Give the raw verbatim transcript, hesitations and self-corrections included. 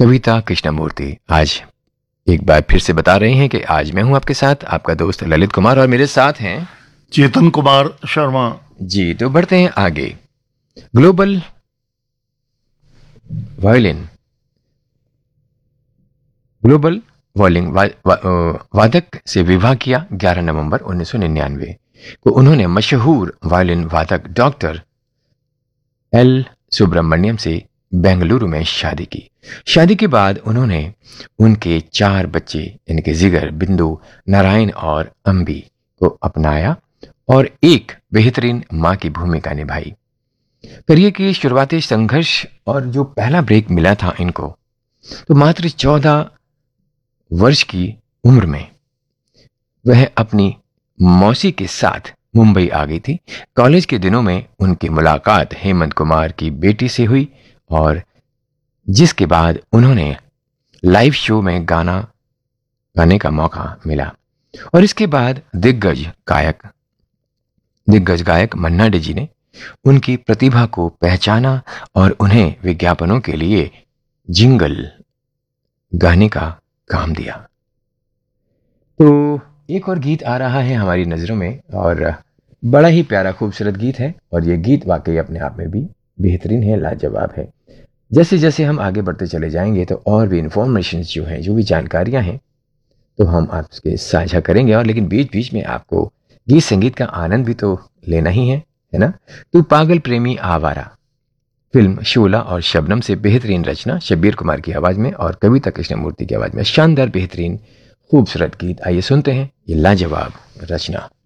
कविता कृष्णमूर्ति आज एक बार फिर से बता रहे हैं कि आज मैं हूं आपके साथ, आपका दोस्त ललित कुमार, और मेरे साथ हैं चेतन कुमार शर्मा जी। तो बढ़ते हैं आगे। ग्लोबल वायलिन ग्लोबल वायलिन वा, वा, वादक से विवाह किया ग्यारह नवंबर उन्नीस सौ निन्यानवे को। उन्होंने मशहूर वायलिन वादक डॉक्टर एल सुब्रमण्यम से बेंगलुरु में शादी की। शादी के बाद उन्होंने उनके चार बच्चे इनके जिगर, बिंदु, नारायण और अंबी को अपनाया और एक बेहतरीन मां की भूमिका निभाई। करियर की शुरुआती संघर्ष और जो पहला ब्रेक मिला था इनको, तो मात्र चौदह वर्ष की उम्र में वह अपनी मौसी के साथ मुंबई आ गई थी। कॉलेज के दिनों में उनकी मुलाकात हेमंत कुमार की बेटी से हुई और जिसके बाद उन्होंने लाइव शो में गाना गाने का मौका मिला। और इसके बाद दिग्गज गायक दिग्गज गायक मन्ना डे जी ने उनकी प्रतिभा को पहचाना और उन्हें विज्ञापनों के लिए जिंगल गाने का काम दिया। तो एक और गीत आ रहा है हमारी नजरों में और बड़ा ही प्यारा खूबसूरत गीत है, और ये गीत वाकई अपने आप में भी बेहतरीन है, लाजवाब है। जैसे जैसे हम आगे बढ़ते चले जाएंगे तो और भी इंफॉर्मेशन जो हैं, जो भी जानकारियां हैं, तो हम आपके साझा करेंगे। और लेकिन बीच बीच में आपको गीत संगीत का आनंद भी तो लेना ही है, है ना। तो पागल प्रेमी आवारा फिल्म शोला और शबनम से बेहतरीन रचना शब्बीर कुमार की आवाज में और कविता कृष्णमूर्ति की आवाज में शानदार बेहतरीन खूबसूरत गीत। आइए सुनते हैं ये लाजवाब रचना।